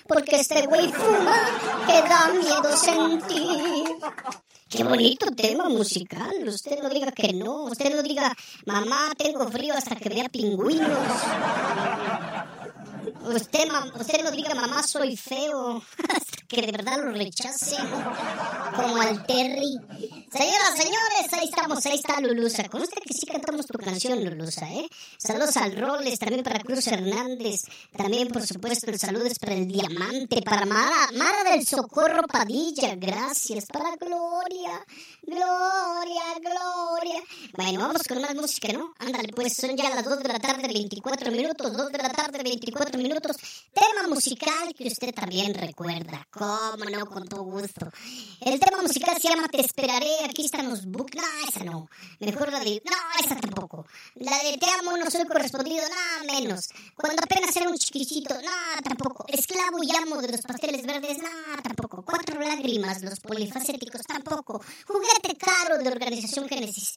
porque este güey fuma, que da miedo sentir. Qué bonito tema musical. Usted no diga que no. Usted no diga, mamá, tengo frío hasta que vea pingüinos. Usted no diga, mamá, soy feo, hasta que de verdad lo rechacen, como al Terry. Señoras, señores, ahí estamos, ahí está Lulusa. Consta que sí cantamos tu canción, Lulusa, ¿eh? Saludos al Roles, también para Cruz Hernández, también, por supuesto, el saludo es para el Diamante, para Mara del Socorro Padilla, gracias, para Gloria. Bueno, vamos con más música, ¿no? Ándale, pues, son ya las 2 de la tarde, 24 minutos, 2 de la tarde, 24 minutos. Tema musical que usted también recuerda. Cómo no, con todo gusto. El tema musical se llama Te Esperaré. Aquí están los book. No, esa no. Mejor la de... No, esa tampoco. La de Te amo, no soy correspondido. No, menos. Cuando apenas era un chiquitito. No, tampoco. Esclavo y amo de los pasteles verdes. No, tampoco. 4 lágrimas, los polifacéticos. Tampoco. Juguete caro de organización